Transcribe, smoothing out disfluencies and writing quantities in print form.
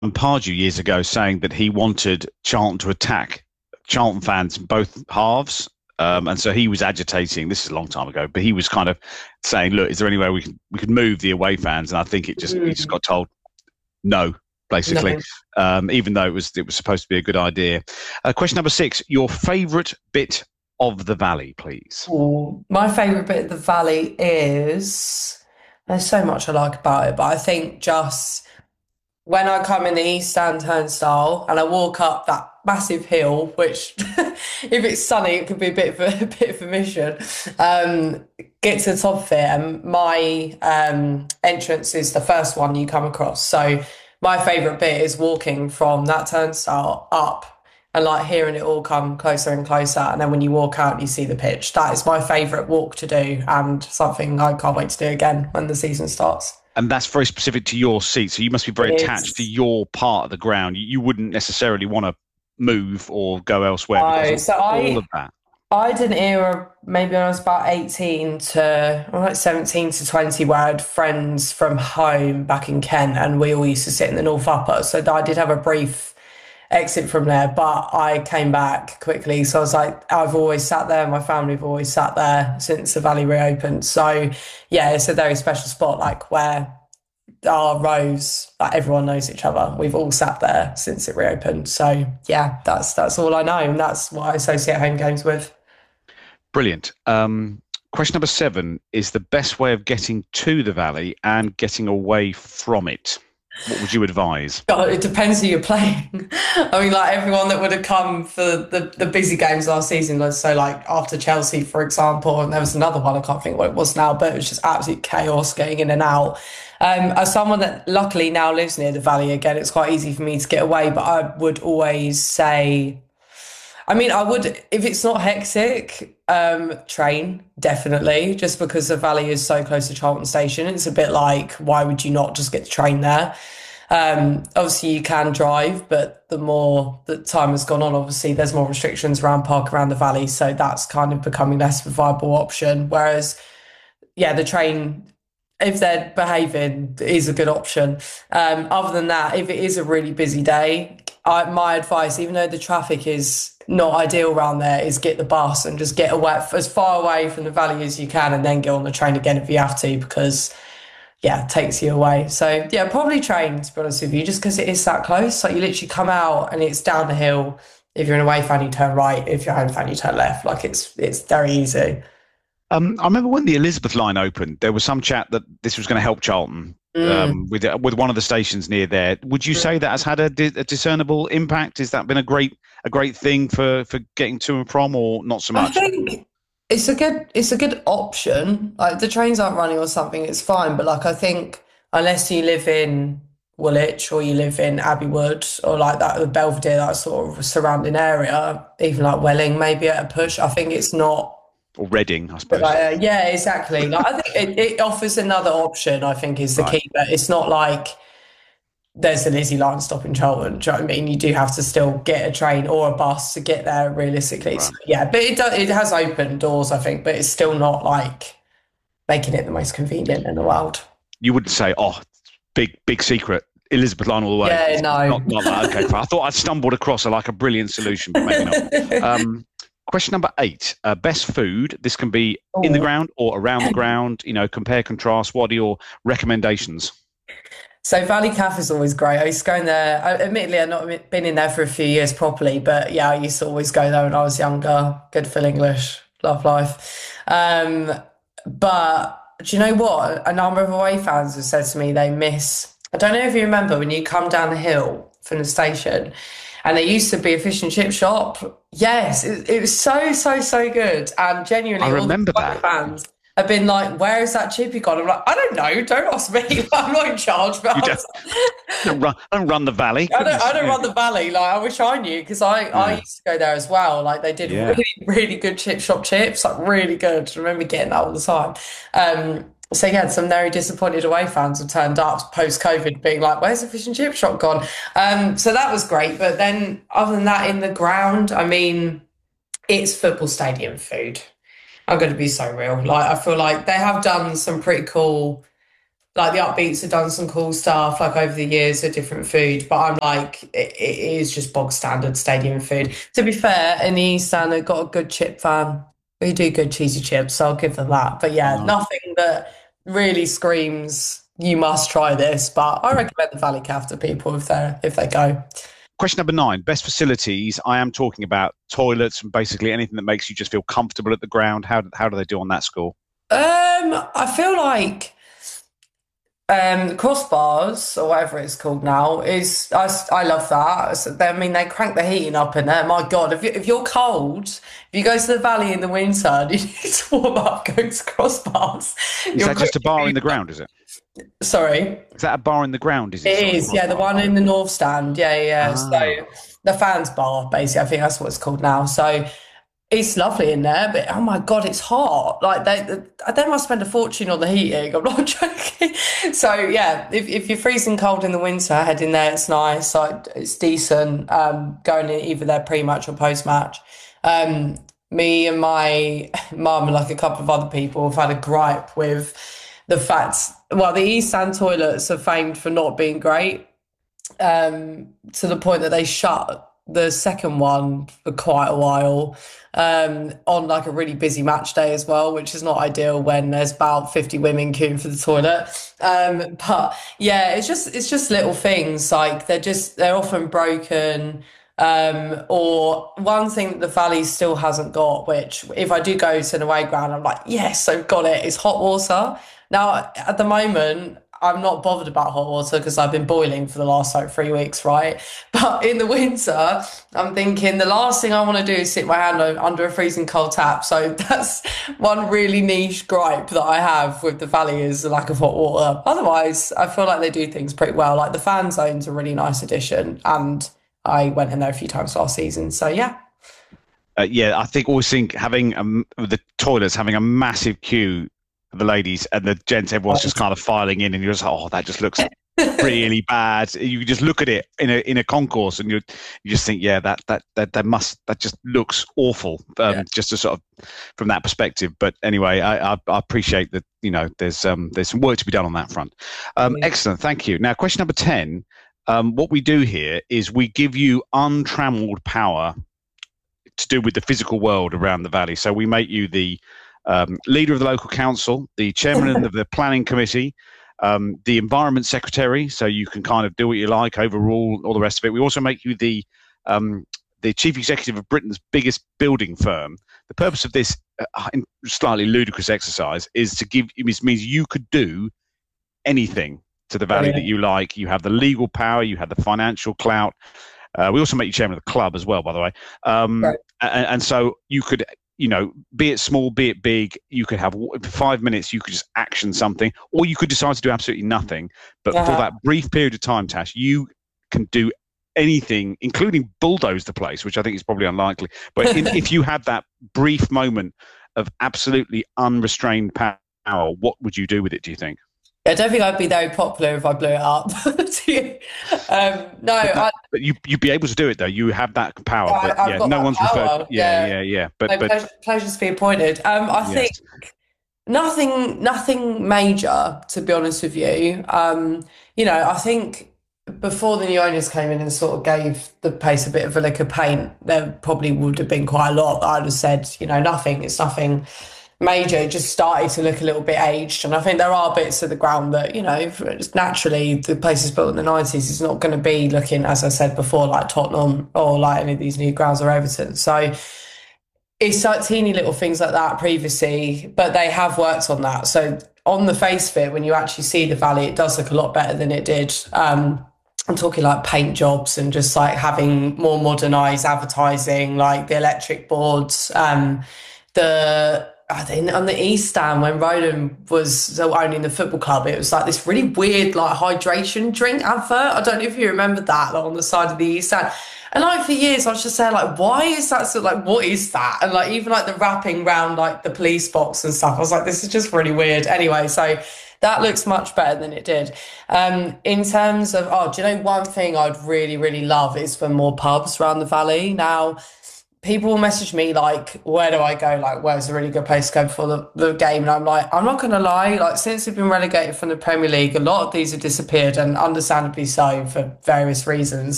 Pardew years ago saying that he wanted Charlton to attack Charlton fans in both halves. And so he was agitating. This is a long time ago, but he was kind of saying, "Look, is there any way we could move the away fans?" And I think he just Mm, got told no, basically, no. even though it was supposed to be a good idea. Question number six: your favourite bit of the Valley, please. Ooh. My favourite bit of the valley is there's so much I like about it, but I think just when I come in the East Stand turnstile and I walk up that massive hill, which if it's sunny, it could be a bit of a, a bit of a mission. Um, get to the top of it, and my entrance is the first one you come across. So my favourite bit is walking from that turnstile up and like hearing it all come closer and closer. And then when you walk out, you see the pitch. That is my favourite walk to do, and something I can't wait to do again when the season starts. And that's very specific to your seat. So you must be very It attached to is. your part of the ground. You wouldn't necessarily want to move or go elsewhere because Oh, of so all I of that. I did an era maybe when I was about 18 to like 17 to 20 where I had friends from home back in Kent and we all used to sit in the North Upper. So I did have a brief exit from there, but I came back quickly. So I was like, I've always sat there. My family have always sat there since the Valley reopened. So yeah, it's a very special spot, like where our rows, like everyone knows each other. We've all sat there since it reopened. So yeah, that's all I know. And that's what I associate home games with. Brilliant. Question number seven is the best way of getting to the Valley and getting away from it. What would you advise? God, it depends who you're playing. I mean, like everyone that would have come for the busy games last season, so like after Chelsea, for example, and there was another one, I can't think what it was now, but it was just absolute chaos getting in and out. As someone that luckily now lives near the Valley again, it's quite easy for me to get away, but I would always say I mean, I would, if it's not hectic, train, definitely, just because the valley is so close to Charlton Station. It's a bit like, why would you not just get the train there? Obviously, you can drive, but the more that time has gone on, obviously, there's more restrictions around park around the valley. So that's kind of becoming less of a viable option. Whereas, yeah, the train, if they're behaving, is a good option. Other than that, if it is a really busy day, my advice, even though the traffic is not ideal around there, is get the bus and just get away as far away from the valley as you can, and then get on the train again if you have to, because yeah, it takes you away. So yeah, probably train to be honest with you, just because it is that close. Like you literally come out and it's down the hill. If you're an away fan, you turn right. If you're a home fan, you turn left. Like it's very easy. I remember when the Elizabeth line opened, there was some chat that this was going to help Charlton Mm. with one of the stations near there. Would you say that has had a discernible impact? Has that been a great thing for getting to and from, or not so I much? think it's a good option. Like the trains aren't running or something, it's fine. But like I think unless you live in Woolwich or you live in Abbey Wood or like that, the Belvedere, that sort of surrounding area, even like Welling, maybe at a push. I think it's not. Or Reading, I But suppose. like, yeah, exactly. Like I think it offers another option. I think is the Right, key, but it's not like there's the Lizzie line stop in Charlton. Do you know what I mean? You do have to still get a train or a bus to get there realistically. So, right. yeah, but it has opened doors, I think, but it's still not like making it the most convenient in the world. You wouldn't say, "Oh, big secret, Elizabeth line all the way." Yeah, It's no. not that. Okay, fine. I thought I'd stumbled across a brilliant solution, but maybe not. Um, Question number eight: best food. This can be in the Oh. ground or around the ground. Compare, contrast. What are your recommendations? So Valley Cafe is always great. I used to go in there. Admittedly, I've not been in there for a few years properly, but yeah, I used to always go there when I was younger. Good for English, love life. But do you know what? A number of away fans have said to me they miss. I don't know if you remember when you come down the hill from the station, and there used to be a fish and chip shop. Yes, it was so good, and I genuinely, all the remember away that. fans have been like, "Where is that chippy gone?" I'm like, "I don't know. Don't ask me. I'm not in charge." But You don't run the valley. I Goodness, don't yeah, run the valley. Like I wish I knew because I yeah, used to go there as well. Like they did yeah. really good chip shop chips, like really good. I remember getting that all the time. So yeah, some very disappointed away fans have turned up post COVID, being like, "Where's the fish and chip shop gone?" So that was great. But then, other than that, in the ground, I mean, it's football stadium food. I'm going to be so real. Like I feel like they have done some pretty cool Like the Upbeats have done some cool stuff, like over the years, a different food. But I'm like, it is just bog standard stadium food. To be fair, in the East Stand, they've got a good chip fan. We do good cheesy chips, so I'll give them that. But yeah, No. nothing that really screams you must try this. But I recommend the Valley Calf to people if they go. Question number 9, best facilities. I am talking about toilets and basically anything that makes you just feel comfortable at the ground. How do they do on that score? I feel like crossbars or whatever it's called now is I love that. So I mean, they crank the heating up in there. My God, if you're cold, if you go to the valley in the winter, and you need to warm up, go to crossbars. Is You're that just a bar in quickly, the ground, is it? sorry. Is that a bar in the ground, is it? It Sorry, is, yeah, the crossbar. one in the North Stand. Yeah, yeah, yeah. So Ah. the fans bar, basically, I think that's what it's called now. So it's lovely in there, but oh my God, it's hot. Like they must spend a fortune on the heating. I'm not joking. So yeah, if you're freezing cold in the winter, head in there. It's nice. Like it's decent. Going in either there pre-match or post-match. Um, Me and my mum and like a couple of other people have had a gripe with the fact. Well, the East End toilets are famed for not being great, to the point that they shut the second one for quite a while, on like a really busy match day as well, which is not ideal when there's about 50 women queuing for the toilet. But yeah, it's just little things like they're often broken. Or one thing that the Valley still hasn't got, which if I do go to an away ground, I'm like, yes, I've got it, is hot water. Now, at the moment, I'm not bothered about hot water because I've been boiling for the last like 3 weeks, right? But in the winter, I'm thinking the last thing I want to do is sit my hand under a freezing cold tap. So that's one really niche gripe that I have with the Valley is the lack of hot water. Otherwise, I feel like they do things pretty well. Like the fan zone's a really nice addition, and I went in there a few times last season. So yeah. Yeah, I think always think having the toilets having a massive queue for the ladies and the gents, everyone's just kind of filing in, and you're just like, oh, that just looks really bad. You just look at it in a concourse, and you just think, yeah, that just looks awful. Yeah. Just to sort of from that perspective. But anyway, I appreciate that. There's some work to be done on that front. Excellent, thank you. Now, question number 10. What we do here is we give you untrammeled power to do with the physical world around the valley. So we make you the leader of the local council, the chairman of the planning committee, the environment secretary. So you can kind of do what you like, overrule all the rest of it. We also make you the chief executive of Britain's biggest building firm. The purpose of this slightly ludicrous exercise is to give. It means you could do anything to the valley that you like. You have the legal power. You have the financial clout. We also make you chairman of the club as well, by the way. Right. And so you could, be it small, be it big, you could have 5 minutes, you could just action something, or you could decide to do absolutely nothing. But for that brief period of time, Tash, you can do anything, including bulldoze the place, which I think is probably unlikely. But if you had that brief moment of absolutely unrestrained power, what would you do with it, do you think? I don't think I'd be very popular if I blew it up. No, But you'd be able to do it though. You have that power. But I've yeah, got no that one's referred. power. Yeah, Yeah. yeah, yeah. No, pleasure to be appointed. I Yes. think nothing major, to be honest with you. I think before the new owners came in and sort of gave the place a bit of a lick of paint, there probably would have been quite a lot that I'd have said, nothing. It's nothing major. It just started to look a little bit aged, and I think there are bits of the ground that just naturally the place is built in the 90s. It's not going to be looking, as I said before, like Tottenham or like any of these new grounds or Everton. So it's like teeny little things like that previously, but they have worked on that. So on the face of it, when you actually see the valley, it does look a lot better than it did. I'm talking like paint jobs and just like having more modernized advertising, like the electric boards, I think on the East Stand when Roland was still owning the football club, it was like this really weird like hydration drink advert. I don't know if you remember that, like, on the side of the East Stand. And like for years, I was just saying like, why is that so? Like, what is that? And like even like the wrapping round like the police box and stuff. I was like, this is just really weird. Anyway, so that looks much better than it did. In terms of, do you know one thing I'd really, really love is for more pubs around the valley. Now, people will message me like, where do I go? Like, where's a really good place to go before the game? And I'm like, I'm not gonna lie, like since we've been relegated from the Premier League, a lot of these have disappeared and understandably so for various reasons.